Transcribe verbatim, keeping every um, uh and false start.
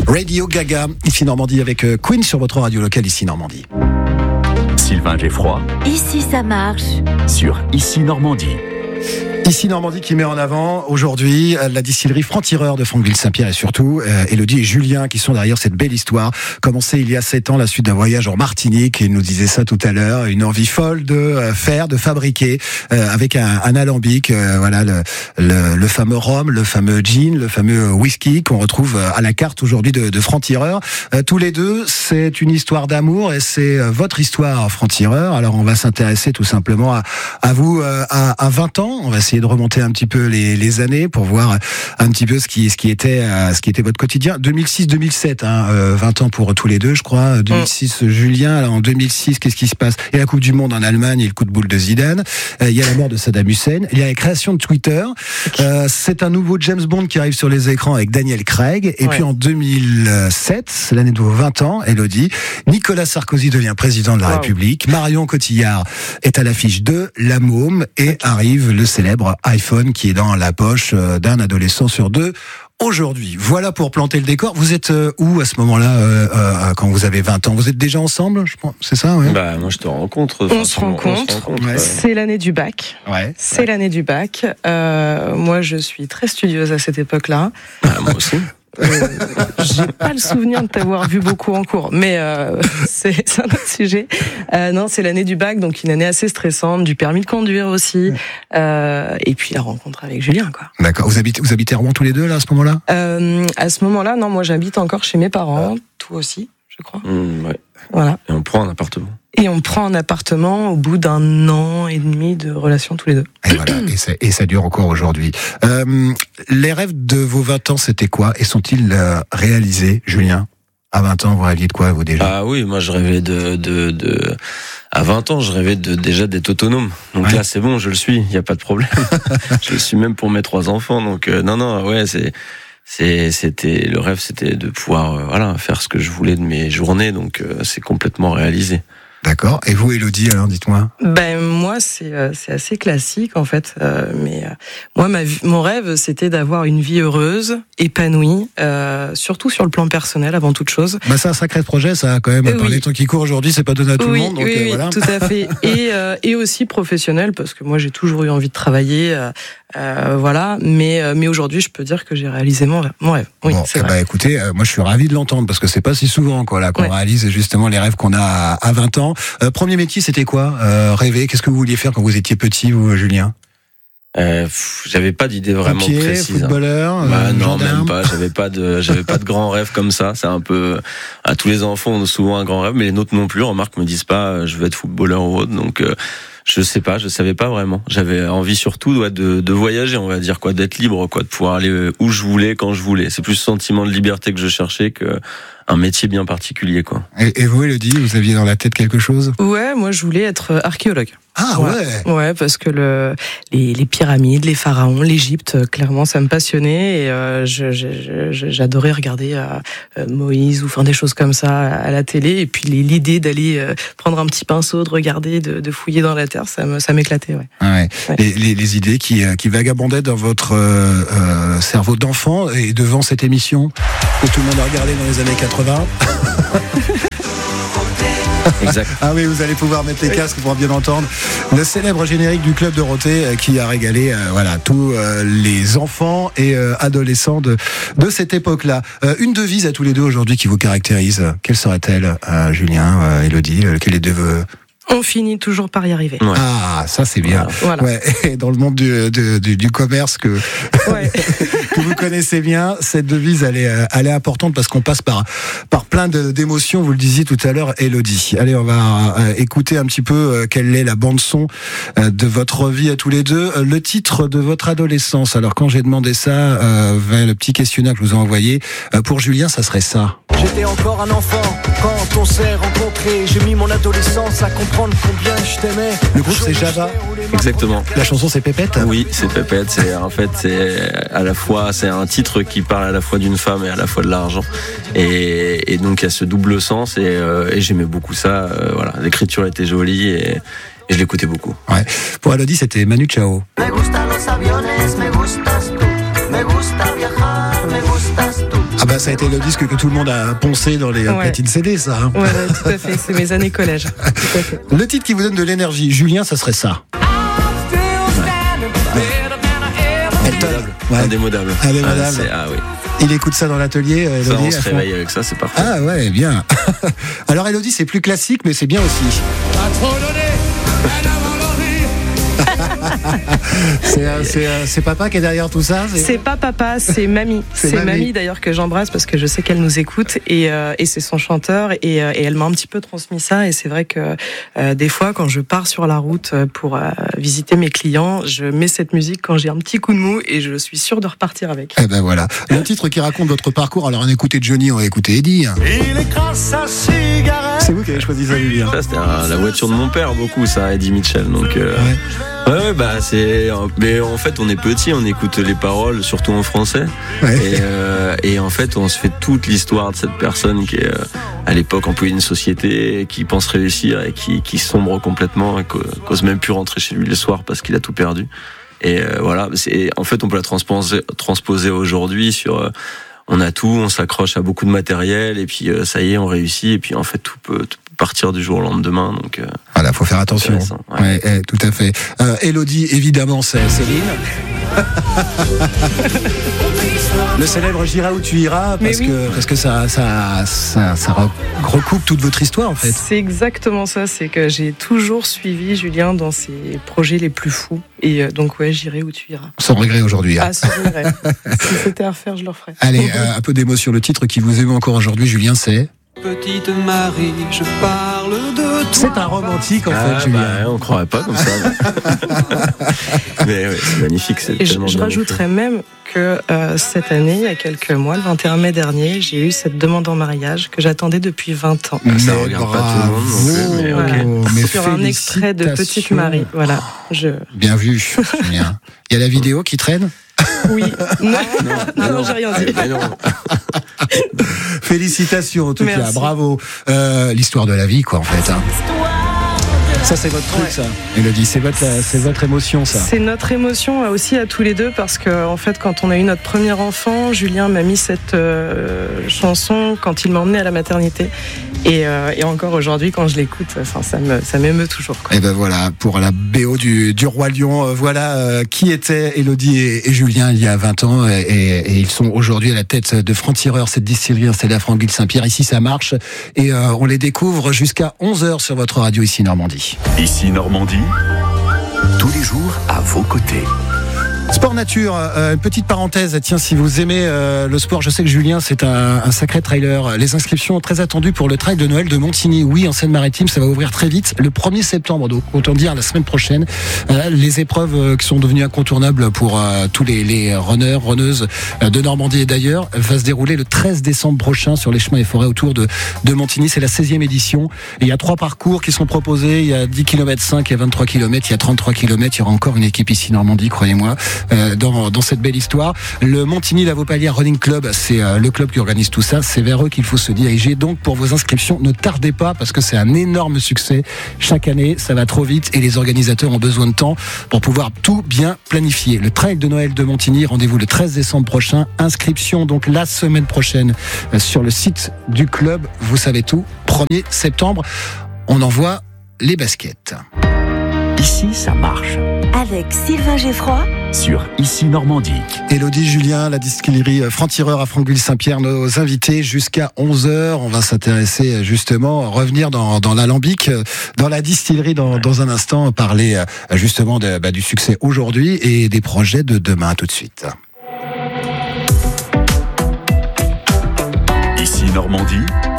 Radio Gaga, ici Normandie avec Queen sur votre radio locale ici Normandie. Sylvain Geffroy. Ici ça marche. Sur Ici Normandie. Ici Normandie qui met en avant aujourd'hui la distillerie Franc-Tireur de Franqueville-Saint-Pierre et surtout euh, Élodie et Julien qui sont derrière cette belle histoire. Commencée il y a sept ans, la suite d'un voyage en Martinique, et il nous disait ça tout à l'heure, une envie folle de euh, faire, de fabriquer euh, avec un, un alambic, euh, voilà le, le, le fameux rhum, le fameux gin, le fameux whisky qu'on retrouve à la carte aujourd'hui de, de Franc-Tireur. Euh, tous les deux, c'est une histoire d'amour et c'est euh, votre histoire Franc-Tireur. Alors on va s'intéresser tout simplement à, à vous euh, à, à vingt ans. On va essayer de remonter un petit peu les, les années pour voir un petit peu ce qui, ce qui était, ce qui était votre quotidien. deux mille six deux mille sept, hein, euh, vingt ans pour tous les deux, je crois. deux mille six, mmh. Julien. Alors en deux mille six, qu'est-ce qui se passe? Il y a la Coupe du Monde en Allemagne et le coup de boule de Zidane. Euh, il y a la mort de Saddam Hussein. Il y a la création de Twitter. Euh, c'est un nouveau James Bond qui arrive sur les écrans avec Daniel Craig. Et ouais. Puis en deux mille sept, c'est l'année de vos vingt ans, Élodie, Nicolas Sarkozy devient président de la wow. République. Marion Cotillard est à l'affiche de La Môme et okay. arrive le célèbre iPhone qui est dans la poche d'un adolescent sur deux aujourd'hui. Voilà pour planter le décor. Vous êtes où à ce moment-là euh, euh, quand vous avez vingt ans? Vous êtes déjà ensemble, je pense, c'est ça ouais. Bah moi je te rencontre. On se rencontre. On se rencontre ouais. C'est l'année du bac. Ouais. C'est ouais. l'année du bac. Euh, moi je suis très studieuse à cette époque-là. Ah, moi aussi. Euh, j'ai pas le souvenir de t'avoir vu beaucoup en cours, mais euh, c'est, c'est un autre sujet. Euh, non, c'est l'année du bac, donc une année assez stressante, du permis de conduire aussi, euh, et puis la rencontre avec Julien, quoi. D'accord. Vous habitez, vous habitez à Rouen tous les deux là à ce moment-là? euh, À ce moment-là, non, moi j'habite encore chez mes parents, ah. toi aussi, je crois. Mmh, ouais. Voilà. Et on prend un appartement. Et on prend un appartement au bout d'un an et demi de relation tous les deux. Et voilà, et ça, et ça dure encore aujourd'hui. Euh, les rêves de vos vingt ans, c'était quoi? Et sont-ils euh, réalisés, Julien? À vingt ans, vous rêviez de quoi, vous, déjà? Ah oui, moi je rêvais de... de, de... À vingt ans, je rêvais de, déjà d'être autonome. Donc ouais. là, c'est bon, je le suis, il n'y a pas de problème. Je le suis même pour mes trois enfants. Donc euh, non, non, ouais, c'est... C'est, c'était le rêve, c'était de pouvoir, euh, voilà, faire ce que je voulais de mes journées. Donc, euh, c'est complètement réalisé. D'accord. Et vous, Élodie, alors, dites-moi. Ben moi, c'est euh, c'est assez classique en fait. Euh, mais euh, moi, ma vie, mon rêve, c'était d'avoir une vie heureuse, épanouie, euh, surtout sur le plan personnel avant toute chose. Bah c'est un sacré projet, ça quand même. Euh, Par oui. les temps qui courent aujourd'hui, c'est pas donné à tout oui, le monde. Donc oui, euh, oui, voilà. tout à fait. Et euh, et aussi professionnel parce que moi, j'ai toujours eu envie de travailler. Euh, euh, voilà. Mais euh, mais aujourd'hui, je peux dire que j'ai réalisé mon rêve. Mon rêve. Oui, bon, c'est eh vrai. bah, écoutez, euh, moi, je suis ravi de l'entendre parce que c'est pas si souvent quoi là qu'on ouais. réalise justement les rêves qu'on a à, à vingt ans. Euh, premier métier, c'était quoi? euh, Rêver. Qu'est-ce que vous vouliez faire quand vous étiez petit, vous, Julien? Euh, pff, j'avais pas d'idée vraiment Pompier, précise. Footballeur, hein. bah, euh, non, gendarme. même pas. J'avais pas de, j'avais pas de grands rêves comme ça. C'est un peu, à tous les enfants ont souvent un grand rêve, mais les nôtres non plus. Remarque, me disent pas, je veux être footballeur ou autre. Donc, euh, je sais pas, je savais pas vraiment. J'avais envie surtout ouais, de, de voyager, on va dire quoi, d'être libre, quoi, de pouvoir aller où je voulais, quand je voulais. C'est plus ce sentiment de liberté que je cherchais que un métier bien particulier, quoi. Et, et vous, Élodie, vous aviez dans la tête quelque chose? Ouais, moi, je voulais être archéologue. Ah ouais. Ouais, ouais parce que le, les, les pyramides, les pharaons, l'Égypte, clairement, ça me passionnait et euh, je, je, je, j'adorais regarder euh, Moïse ou enfin des choses comme ça à la télé. Et puis l'idée d'aller euh, prendre un petit pinceau, de regarder, de, de fouiller dans la terre, ça, me, ça m'éclatait. Ouais. Ah ouais. Ouais. Les, les, les idées qui, qui vagabondaient dans votre euh, euh, cerveau d'enfant et devant cette émission que tout le monde a regardé dans les années quatre-vingts. Exact. Ah oui, vous allez pouvoir mettre les casques pour bien entendre le célèbre générique du Club Dorothée euh, qui a régalé euh, voilà tous euh, les enfants et euh, adolescents de de cette époque-là. Euh, une devise à tous les deux aujourd'hui qui vous caractérise. Quelle serait-elle, euh, Julien, euh, Élodie? Quelle est de vos... On finit toujours par y arriver. Ouais. Ah, ça c'est bien. Voilà. Ouais. Et dans le monde du, du, du, du commerce que, ouais. que vous connaissez bien, cette devise elle est, elle est importante parce qu'on passe par, par plein de, d'émotions, vous le disiez tout à l'heure, Élodie. Allez, on va euh, écouter un petit peu euh, quelle est la bande-son euh, de votre vie à tous les deux. Euh, le titre de votre adolescence. Alors quand j'ai demandé ça, euh, vers le petit questionnaire que je vous ai envoyé, euh, pour Julien, ça serait ça. J'étais encore un enfant quand on s'est rencontrés. J'ai mis mon adolescence à comprendre combien je t'aimais. Le groupe c'est Java. Exactement. La chanson c'est Pépette. Oui, c'est Pépette. C'est en fait c'est à la fois c'est un titre qui parle à la fois d'une femme et à la fois de l'argent. Et, et donc il y a ce double sens et, euh, et j'aimais beaucoup ça. Euh, voilà, l'écriture était jolie et, et je l'écoutais beaucoup. Ouais. Pour Élodie c'était Manu Chao. Ah bah ça a été le disque que tout le monde a poncé dans les Ouais. platines C D, ça. Hein. Ouais, ouais, tout à fait. C'est mes années collège. Tout à fait. Le titre qui vous donne de l'énergie, Julien, ça serait ça. Elton. Ouais. Indémodable. Indémodable. Ah, c'est- ah oui. Il écoute ça dans l'atelier, euh, Ça, Elodie, on à se fond. réveille avec ça, c'est parfait. Ah ouais, bien. Alors Elodie, c'est plus classique, mais c'est bien aussi. c'est, euh, c'est, euh, c'est papa qui est derrière tout ça. C'est pas papa, c'est mamie. C'est C'est mamie. mamie, d'ailleurs que j'embrasse parce que je sais qu'elle nous écoute et, euh, et c'est son chanteur et, euh, et elle m'a un petit peu transmis ça et c'est vrai que euh, des fois quand je pars sur la route pour euh, visiter mes clients, je mets cette musique quand j'ai un petit coup de mou et je suis sûre de repartir avec. Eh ben voilà. Le titre qui raconte votre parcours. Alors on a écouté Johnny, on va écouter Eddie. Il écrase sa cigarette. C'est vous qui avez choisi ça, Julien. Ça, c'était un- la voiture de mon père, beaucoup, ça, Eddie Mitchell. Donc, euh, Ouais. ouais, ouais, bah, c'est. Mais en fait, on est petit, on écoute les paroles, surtout en français. Ouais. Et, euh, et en fait, on se fait toute l'histoire de cette personne qui est, euh, à l'époque, employée d'une société, qui pense réussir et qui, qui sombre complètement et qu'o- qu'ose même plus rentrer chez lui le soir parce qu'il a tout perdu. Et euh, voilà, c'est, en fait, on peut la transposer, transposer aujourd'hui sur. Euh, on a tout, on s'accroche à beaucoup de matériel et puis euh, ça y est, on réussit et puis en fait tout peut, tout peut partir du jour au lendemain. Donc euh, Voilà, faut faire attention. Intéressant, ouais. Ouais, eh, tout à fait. Euh, Elodie, évidemment, c'est Céline. Le célèbre J'irai où tu iras, Mais parce oui. que parce que ça ça ça, ça recoupe toute votre histoire en fait. C'est exactement ça, c'est que j'ai toujours suivi Julien dans ses projets les plus fous et euh, donc ouais, j'irai où tu iras. Sans regret aujourd'hui. hein. Ah, sans regret. Si c'était à refaire, je le referais. Allez, euh, un peu d'émotion. Le titre qui vous émeut encore aujourd'hui, Julien, c'est. Petite Marie, je parle de toi. C'est un romantique en ah, fait, Julien. bah, on croirait pas comme ça. Mais ouais, c'est magnifique, c'est Et je, tellement je bien rajouterais même que euh, cette année, il y a quelques mois, le vingt et un mai dernier, j'ai eu cette demande en mariage que j'attendais depuis vingt ans. Ça Mais regarde pas tout le monde non plus, mais bravo. ok. Mais Sur un extrait de Petite félicitations. Marie. Voilà. Je... Bien vu, Julien. Il y a la vidéo qui traîne. Oui. Non, mais non, j'ai rien dit. mais non. Félicitations en tout Merci. cas, bravo. Euh, L'histoire de la vie, quoi, en fait. Hein. Ça, c'est votre truc, Ouais. ça. Elodie, c'est votre, c'est votre émotion, ça. C'est notre émotion euh, aussi à tous les deux parce que en fait quand on a eu notre premier enfant, Julien m'a mis cette euh, chanson quand il m'a emmené à la maternité et, euh, et encore aujourd'hui quand je l'écoute, enfin ça me ça m'émeut toujours. Quoi. Et ben voilà, pour la B O du, du Roi Lion, euh, voilà euh, qui étaient Elodie et, et Julien il y a vingt ans. Et, et, et ils sont aujourd'hui à la tête de Franc-Tireur, cette distillerie installée à Franqueville-Saint-Pierre. Ici, ça marche. Et euh, on les découvre jusqu'à onze heures sur votre radio ici Normandie. Ici Normandie, tous les jours à vos côtés. Sport nature, euh, une petite parenthèse. Tiens, si vous aimez euh, le sport, je sais que Julien, c'est un, un sacré trailer. Les inscriptions très attendues pour le trail de Noël de Montigny. Oui, en Seine-Maritime, ça va ouvrir très vite, le premier septembre. Donc, autant dire la semaine prochaine. Euh, les épreuves euh, qui sont devenues incontournables pour euh, tous les, les runners, runneuses euh, de Normandie et d'ailleurs, va se dérouler le treize décembre prochain sur les chemins et forêts autour de, de Montigny. C'est la seizième édition. Et il y a trois parcours qui sont proposés. Il y a dix kilomètres cinq, il y a vingt-trois kilomètres, il y a trente-trois kilomètres. Il y aura encore une équipe ici Normandie, croyez-moi. Euh, dans, dans cette belle histoire. Le Montigny-la-Vaupalière Running Club, c'est euh, le club qui organise tout ça. C'est vers eux qu'il faut se diriger. Donc, pour vos inscriptions, ne tardez pas parce que c'est un énorme succès. Chaque année, ça va trop vite et les organisateurs ont besoin de temps pour pouvoir tout bien planifier. Le trail de Noël de Montigny, rendez-vous le treize décembre prochain. Inscription donc la semaine prochaine euh, sur le site du club. Vous savez tout. premier septembre, on envoie les baskets. Ici, ça marche. Avec Sylvain Geffroy Sur Ici Normandie. Élodie, Julien, la distillerie Franc-Tireur à Franqueville-Saint-Pierre, nos invités jusqu'à onze heures. On va s'intéresser justement, revenir dans, dans l'alambic, dans la distillerie dans, dans un instant, parler justement de, bah, du succès aujourd'hui et des projets de demain. Tout de suite. Ici Normandie,